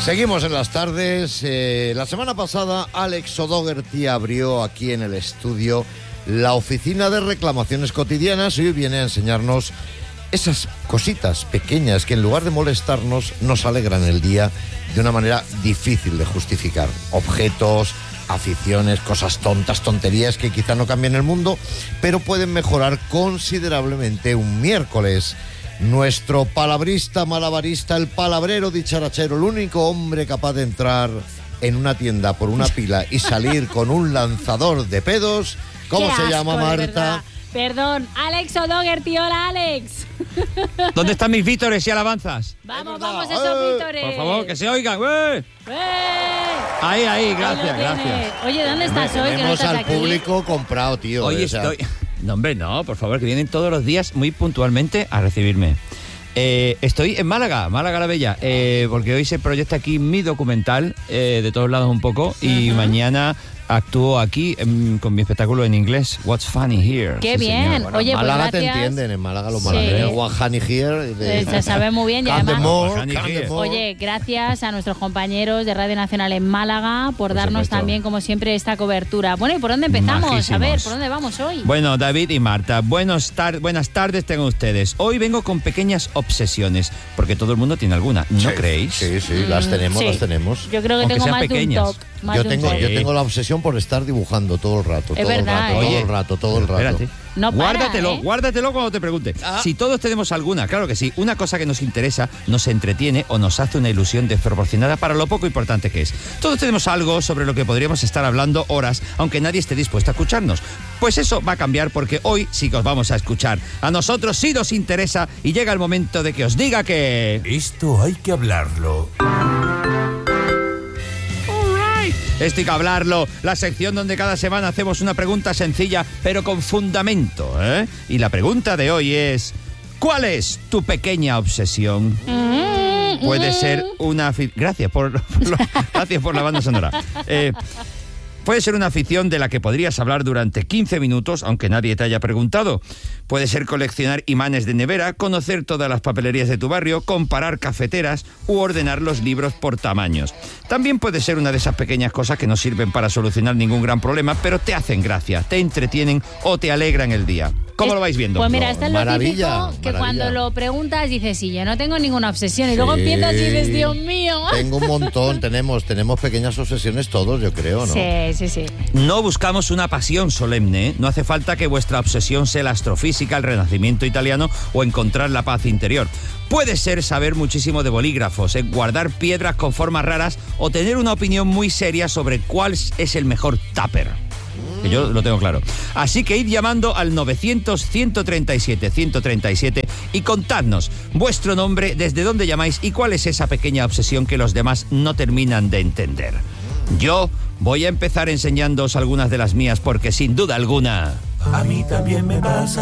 Seguimos en las tardes. La semana pasada Alex O'Doherty abrió aquí en el estudio la oficina de reclamaciones cotidianas y hoy viene a enseñarnos esas cositas pequeñas que en lugar de molestarnos nos alegran el día de una manera difícil de justificar. Objetos, aficiones, cosas tontas, tonterías que quizá no cambien el mundo, pero pueden mejorar considerablemente un miércoles. Nuestro palabrista, malabarista, el palabrero dicharachero, el único hombre capaz de entrar en una tienda por una pila y salir con un lanzador de pedos. ¿Cómo se llama, Marta? Perdón, Alex O'Doherty. Hola, Alex. ¿Dónde están mis vítores y alabanzas? Vamos, esos vítores. Por favor, que se oigan. Ahí, gracias. Oye, ¿dónde estás hoy? Tenemos ¿Que no al estás aquí? público comprado, tío. Hoy estoy... No, hombre, no, por favor, que vienen todos los días muy puntualmente a recibirme. Estoy en Málaga la Bella, porque hoy se proyecta aquí mi documental, de todos lados un poco, y mañana actúo aquí con mi espectáculo en inglés, What's Funny Here. ¡Qué bien! Bueno, oye, en Málaga pues te gracias. entienden, en Málaga los malagueños, What's Funny Here. Se sabe muy bien y además... Here. Oye, gracias a nuestros compañeros de Radio Nacional en Málaga por darnos supuesto. también, como siempre, esta cobertura. Bueno, ¿y por dónde empezamos? Majísimos. A ver, ¿por dónde vamos hoy? Bueno, David y Marta, buenas tardes tengan ustedes. Hoy vengo con pequeñas obsesiones, porque todo el mundo tiene alguna, ¿no creéis? Sí, las tenemos, Sí. las tenemos. Yo creo que Aunque tengo sean más pequeñas. de un toque. Yo tengo la obsesión por estar dibujando todo el rato. Es verdad, todo el rato. Espérate. No para, Guárdatelo cuando te pregunte. Si todos tenemos alguna, claro que sí. Una cosa que nos interesa, nos entretiene o nos hace una ilusión desproporcionada para lo poco importante que es. Todos tenemos algo sobre lo que podríamos estar hablando horas, aunque nadie esté dispuesto a escucharnos. Pues eso va a cambiar porque hoy sí que os vamos a escuchar. A nosotros sí nos interesa y llega el momento de que os diga que... Esto hay que hablarlo. Esto hay que hablarlo, la sección donde cada semana hacemos una pregunta sencilla, pero con fundamento, ¿eh? Y la pregunta de hoy es, ¿cuál es tu pequeña obsesión? Puede ser una... Gracias por la banda sonora. Puede ser una afición de la que podrías hablar durante 15 minutos, aunque nadie te haya preguntado. Puede ser coleccionar imanes de nevera, conocer todas las papelerías de tu barrio, comparar cafeteras u ordenar los libros por tamaños. También puede ser una de esas pequeñas cosas que no sirven para solucionar ningún gran problema, pero te hacen gracia, te entretienen o te alegran el día. ¿Cómo lo vais viendo? Pues mira, esto es lo Maravilla, típico que maravilla. Cuando lo preguntas dices, sí, yo no tengo ninguna obsesión. Y luego empiezas y dices, Dios mío. Tengo un montón, tenemos pequeñas obsesiones todos, yo creo, ¿no? Sí. No buscamos una pasión solemne, ¿eh? No hace falta que vuestra obsesión sea la astrofísica, el renacimiento italiano o encontrar la paz interior. Puede ser saber muchísimo de bolígrafos, guardar piedras con formas raras o tener una opinión muy seria sobre cuál es el mejor tupper. Que yo lo tengo claro. Así que id llamando al 900-137-137 y contadnos vuestro nombre, desde dónde llamáis y cuál es esa pequeña obsesión que los demás no terminan de entender. Yo voy a empezar enseñándoos algunas de las mías porque sin duda alguna... A mí también me pasa.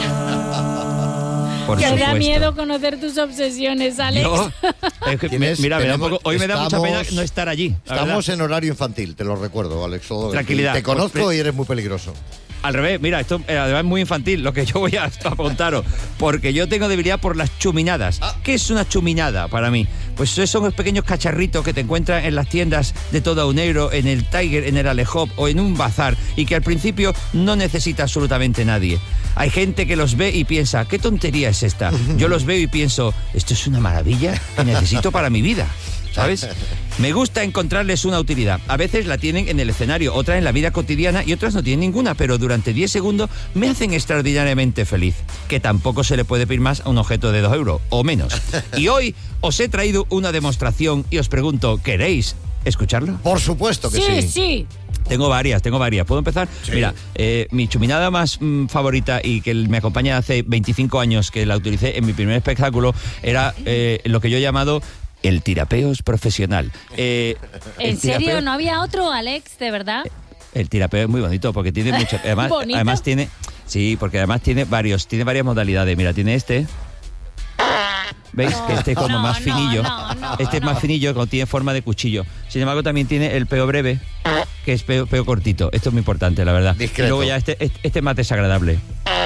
Por Me da supuesto. miedo conocer tus obsesiones, Alex. Yo, es que, mira, me da un poco, hoy me da mucha pena no estar allí. Estamos en horario infantil, te lo recuerdo, Alex O'Doherty. Tranquilidad. Te conozco y eres muy peligroso. Al revés, mira, esto además es muy infantil lo que yo voy a contaros, porque yo tengo debilidad por las chuminadas. ¿Qué es una chuminada para mí? Pues son los pequeños cacharritos que te encuentras en las tiendas de todo un euro, en el Tiger, en el Alehop o en un bazar y que al principio no necesita absolutamente nadie. Hay gente que los ve y piensa, ¿qué tontería es esta? Yo los veo y pienso, esto es una maravilla que necesito para mi vida. ¿Sabes? Me gusta encontrarles una utilidad. A veces la tienen en el escenario, otras en la vida cotidiana y otras no tienen ninguna, pero durante 10 segundos me hacen extraordinariamente feliz. Que tampoco se le puede pedir más a un objeto de 2 euros o menos. Y hoy os he traído una demostración y os pregunto, ¿queréis escucharlo? Por supuesto que sí. Sí. Tengo varias. ¿Puedo empezar? Sí. Mira, mi chuminada más favorita y que me acompaña hace 25 años, que la utilicé en mi primer espectáculo, era lo que yo he llamado el tirapeos profesional. ¿En serio? ¿No había otro, Alex? ¿De verdad? El tirapeo es muy bonito porque tiene mucho... Además tiene... Sí, porque además tiene varias modalidades. Mira, tiene este... ¿Veis? Que este es como más finillo. Este es más finillo, como tiene forma de cuchillo. Sin embargo, también tiene el peo breve, que es peo cortito. Esto es muy importante, la verdad. Discreto. Y luego ya este es más desagradable.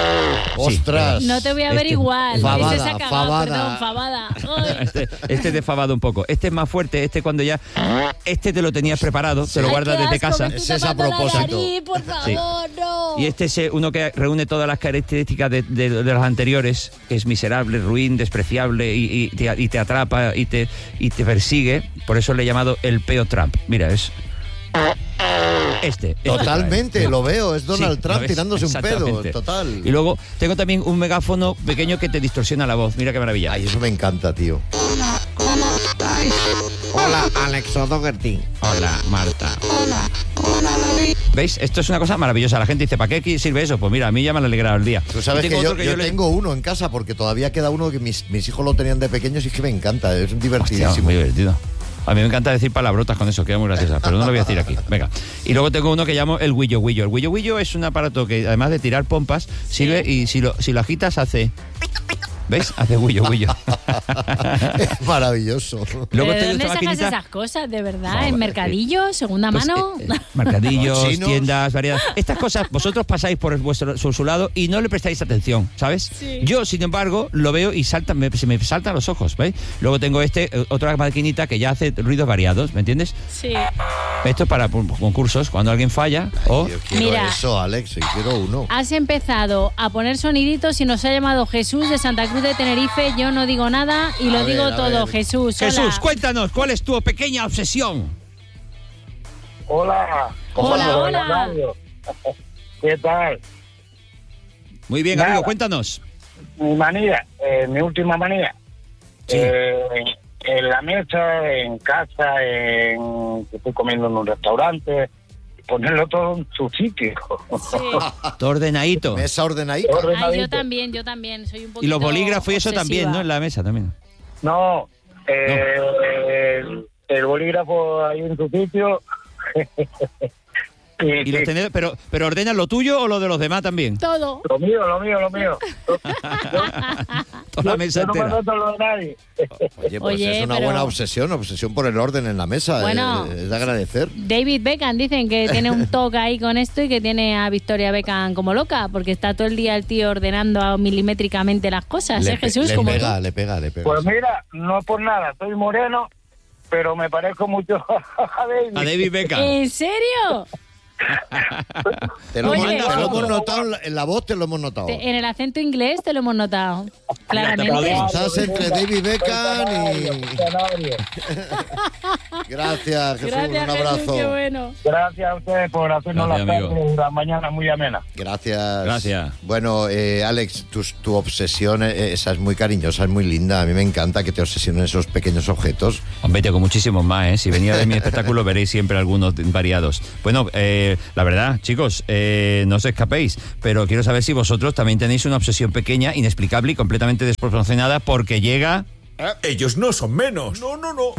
¡Ostras! No te voy a ver igual. Fabada, Ese se ha cagado, fabada. perdón, fabada. Ay. Este te fabado un poco. Este es más fuerte, cuando ya... Este te lo tenías preparado, te lo Ay, guardas qué desde asco, casa. me Ese estoy es a tapando la propósito. nariz, por favor, no. Y este es uno que reúne todas las características de los anteriores, que es miserable, ruin, despreciable y te atrapa y te persigue. Por eso le he llamado el peo Trump. Mira, es... Este. Totalmente, lo veo. Es Donald Sí, Trump lo ves, tirándose un pedo. exactamente. Total. Y luego tengo también un megáfono pequeño que te distorsiona la voz. Mira qué maravilla. Ay, eso me encanta, tío. Hola, Alex O'Doherty. Hola, Marta. ¿Veis? Esto es una cosa maravillosa. La gente dice, ¿para qué sirve eso? Pues mira, a mí ya me ha alegrado el día. Tú sabes Y que tengo yo, otro yo le- tengo uno en casa porque todavía queda uno que mis hijos lo tenían de pequeños y es que me encanta. Es Hostia, divertidísimo. muy divertido. A mí me encanta decir palabrotas con eso, queda muy graciosa, pero no lo voy a decir aquí. Venga. Y luego tengo uno que llamo el Willo Willo. El Willo Willo es un aparato que, además de tirar pompas, sirve y si lo agitas hace... ¿Ves? Hace Willo Willo. Es maravilloso. Luego ¿Pero tengo dónde esta sacas maquinita... esas cosas, de verdad? No, ¿En mercadillos? ¿Segunda Pues, mano? mercadillos, Chinos. tiendas, variedades. Estas cosas vosotros pasáis por su lado y no le prestáis atención, ¿sabes? Sí. Yo, sin embargo, lo veo y se me saltan los ojos, ¿veis? Luego tengo otra maquinita que ya hace ruidos variados, ¿me entiendes? Sí. Esto es para concursos, cuando alguien falla o... Yo quiero Mira. eso, Alex. Yo quiero uno. Has empezado a poner soniditos y nos ha llamado Jesús de Santa Cruz de Tenerife. Yo no digo nada y lo A ver, digo a todo. ver. Jesús, hola. Jesús, cuéntanos, ¿cuál es tu pequeña obsesión? Hola. Hola, ¿Cómo hola. estás, Mario? ¿Qué tal? Muy bien, Nada. amigo, cuéntanos. Mi manía, mi última manía. Sí. En la mesa, en casa, que estoy comiendo en un restaurante, ponerlo todo en su sitio. Sí. Todo ordenadito. Mesa ordenadita. Ay, yo también. Soy un poquito Y los bolígrafos y eso también, obsesiva. ¿no? En la mesa también. No, el bolígrafo ahí en su sitio. Y los tenedores, pero ¿ordenas lo tuyo o lo de los demás también? Todo. Lo mío. Toda la mesa Yo no me entera. meto en lo de nadie. Oye, pues Oye, es una pero- buena obsesión por el orden en la mesa. Bueno. Es de agradecer. David Beckham dicen que tiene un toque ahí con esto y que tiene a Victoria Beckham como loca, porque está todo el día el tío ordenando milimétricamente las cosas, ¿eh, Jesús? le Como pega, tú. le pega. Pues mira, no es por nada, soy moreno, pero me parezco mucho a David. A David Beckham. ¿En serio? Te lo, Oye. hemos notado en la voz, te lo hemos notado. En el acento inglés te lo hemos notado, claramente. Estás entre David Beckham y... Gracias, Jesús. Gracias, un abrazo. Jesús, qué bueno. Gracias a ustedes por hacernos Gracias, las amigo. tardes y las mañanas muy amenas. Gracias. Gracias. Bueno, Alex, tu obsesión, esa es muy cariñosa, es muy linda. A mí me encanta que te obsesionen esos pequeños objetos. Hombre, tengo muchísimos más, ¿eh? Si venía a ver mi espectáculo veréis siempre algunos variados. Bueno, la verdad, chicos, no os escapéis, pero quiero saber si vosotros también tenéis una obsesión pequeña, inexplicable y completamente desproporcionada porque llega... Ellos no son menos. No.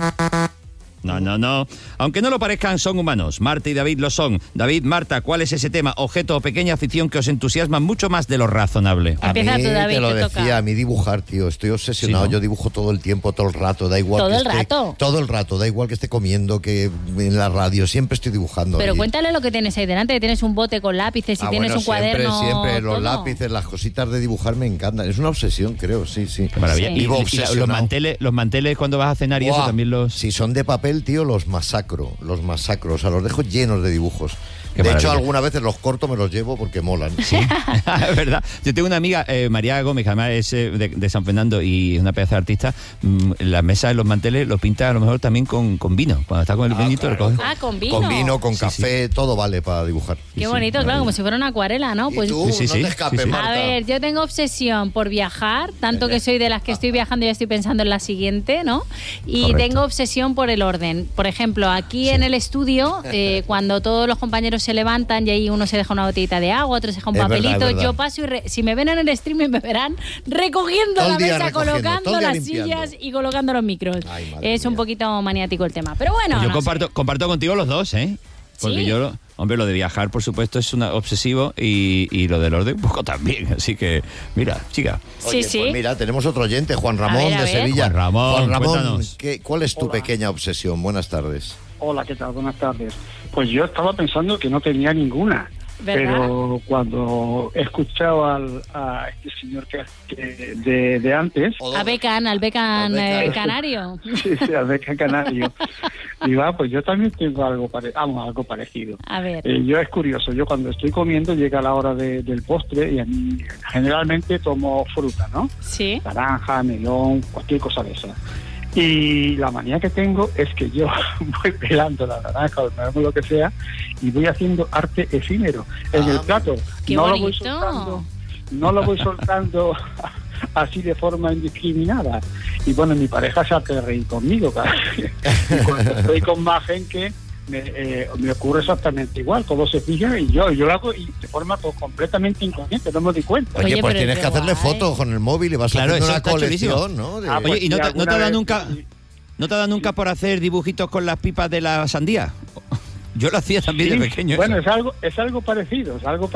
No. Aunque no lo parezcan, son humanos. Marta y David lo son. David, Marta, ¿cuál es ese tema, objeto o pequeña afición que os entusiasma mucho más de lo razonable? A Empieza mí, tú, David, te lo te decía, toca. a mí dibujar, tío. Estoy obsesionado. Sí, ¿no? Yo dibujo todo el tiempo, todo el rato. Da igual ¿Todo que el esté- rato? Todo el rato. Da igual que esté comiendo, que en la radio. Siempre estoy dibujando. Pero Y- cuéntale lo que tienes ahí delante, que tienes un bote con lápices y tienes bueno, un cuaderno. Siempre, los todo. lápices, las cositas de dibujar me encantan. Es una obsesión, creo, sí. Qué maravilla. Sí. Y, Vivo los obsesionado. manteles cuando vas a cenar y eso Buah, también los... Si son de papel, tío, los masacro. O sea, los dejo llenos de dibujos. Qué De hecho, maravilla. algunas veces los corto, me los llevo porque molan. Es verdad. Yo tengo una amiga, María Gómez, que además es de San Fernando y es una pedazo de artista. Las mesas, los manteles, los pinta a lo mejor también con vino. Cuando está con el vinito, claro. lo coge. Ah, con vino. Con vino, con Sí, café, todo vale para dibujar. Qué Sí, bonito, claro, maravilla. como si fuera una acuarela, ¿no? Pues y tú, Sí, no sí, te escapes, sí, sí. Marta. a ver, yo tengo obsesión por viajar, tanto que soy de las que estoy viajando y ya estoy pensando en la siguiente, ¿no? Y Correcto. tengo obsesión por el orden. Por ejemplo, aquí en el estudio, cuando todos los compañeros se levantan y ahí uno se deja una botellita de agua, otro se deja un Es verdad, papelito, es verdad. yo paso y si me ven en el streaming me verán recogiendo Todo el la día mesa, recogiendo, colocando todo el día las limpiando. sillas y colocando los micros. Ay, madre Es un mía. poquito maniático el tema. Pero bueno, Pues yo no sé. comparto contigo los dos, ¿eh? Porque Sí. yo, hombre, lo de viajar, por supuesto, es una obsesivo y lo del orden un poco también. Así que, mira, chica. Oye, Sí, sí. Pues mira, tenemos otro oyente, Juan Ramón A de ver. Sevilla. Juan Ramón, cuéntanos. ¿cuál es tu pequeña obsesión? Buenas tardes. Hola, ¿qué tal? Buenas tardes. Pues yo estaba pensando que no tenía ninguna, Pero cuando he escuchado a este señor que de antes... Al Beckham canario. Sí, al Beckham canario. Y pues yo también tengo algo parecido. A ver. Yo es curioso, yo cuando estoy comiendo llega la hora del postre y a mí generalmente tomo fruta, ¿no? Sí. Naranja, melón, cualquier cosa de esa. Y la manía que tengo es que yo voy pelando la naranja o el melón, lo que sea, y voy haciendo arte efímero en el plato. ¡Qué bonito! No lo voy soltando así de forma indiscriminada. Y bueno, mi pareja se hace reír conmigo, claro. Y cuando estoy con más gente me ocurre exactamente igual. Todo se fija y yo lo hago y de forma completamente inconsciente, no me di cuenta. Oye, pues pero tienes que hacerle fotos con el móvil y vas haciendo una colección, ¿no? Oye, ¿y no te ha dado nunca por hacer dibujitos con las pipas de la sandía? Yo lo hacía también de pequeño. Bueno, es algo parecido,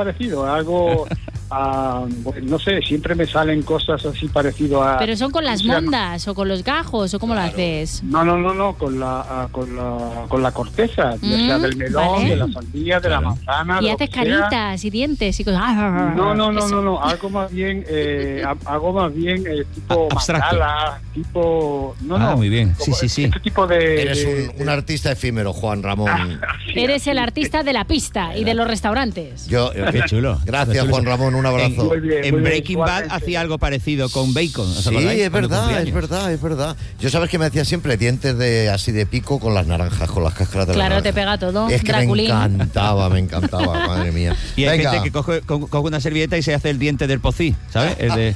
no sé, siempre me salen cosas así parecido a... ¿Pero son con las mondas o con los gajos o cómo lo haces? No, con la corteza, ya sea del melón, vale. de la sandía, de la manzana... Y haces caritas y dientes y cosas... No, algo más bien tipo abstracto. mandala, tipo... muy bien, sí. Este tipo de... Eres un artista efímero, Juan Ramón. Eres el artista de la pista y de los restaurantes. Qué chulo. Gracias, Juan Ramón, un abrazo. Muy bien, En Breaking Bad hacía algo parecido con Bacon. ¿os acordáis? Es verdad. Yo sabes que me hacía siempre dientes así de pico con las naranjas, con las cáscaras de la naranja. Claro, te pega todo. Es que Draculín. me encantaba, madre mía. Y hay Venga. gente que coge una servilleta y se hace el diente del pocí, ¿sabes? El de...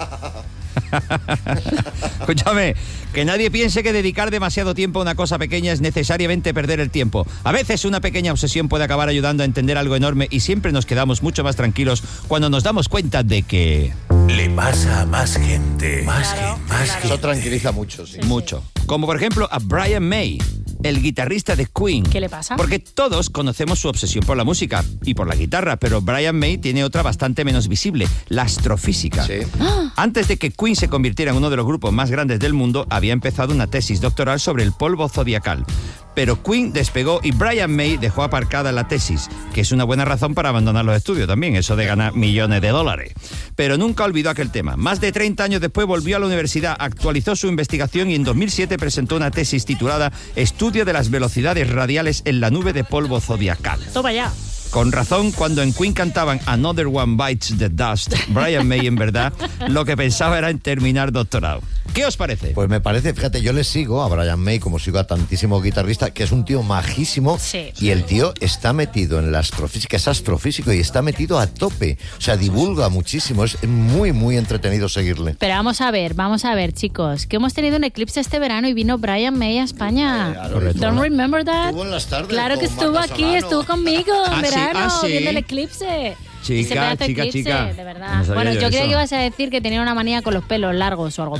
Escúchame, que nadie piense que dedicar demasiado tiempo a una cosa pequeña es necesariamente perder el tiempo. A veces una pequeña obsesión puede acabar ayudando a entender algo enorme y siempre nos quedamos mucho más tranquilos cuando nos damos cuenta de que... Le pasa a más gente. Más Eso gente. tranquiliza mucho, sí. Mucho. Como por ejemplo a Brian May, el guitarrista de Queen. ¿Qué le pasa? Porque todos conocemos su obsesión por la música y por la guitarra, pero Brian May tiene otra bastante menos visible, la astrofísica. Sí. Antes de que Queen se convirtiera en uno de los grupos más grandes del mundo, había empezado una tesis doctoral sobre el polvo zodiacal. Pero Queen despegó y Brian May dejó aparcada la tesis, que es una buena razón para abandonar los estudios también, eso de ganar millones de dólares. Pero nunca olvidó aquel tema. Más de 30 años después volvió a la universidad, actualizó su investigación y en 2007 presentó una tesis titulada Estudio de las velocidades radiales en la nube de polvo zodiacal. Toma ya. Con razón, cuando en Queen cantaban Another One Bites the Dust, Brian May en verdad lo que pensaba era en terminar doctorado. ¿Qué os parece? Pues me parece, fíjate, yo le sigo a Brian May como sigo a tantísimos guitarristas, que es un tío majísimo. Sí. Y el tío está metido en la astrofísica, es astrofísico y está metido a tope. O sea, divulga muchísimo, es muy, muy entretenido seguirle. Pero vamos a ver, chicos, que hemos tenido un eclipse este verano y vino Brian May a España. Correcto. Don't remember that? Estuvo en las tardes Claro que con estuvo Marta aquí, Solano. estuvo conmigo en Ah, sí, verano, sí. viendo el eclipse. Chica, Ese pedazo de chica, eclipse, chica. de No verdad. sabía Bueno, yo yo creía eso. que ibas a decir que tenía una manía con los pelos largos o algo.